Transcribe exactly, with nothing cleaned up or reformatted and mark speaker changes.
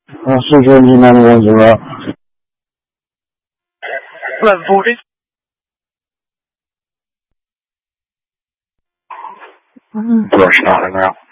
Speaker 1: Uh, Central ninety-one zero.
Speaker 2: eleven forty.
Speaker 1: Brush not in route.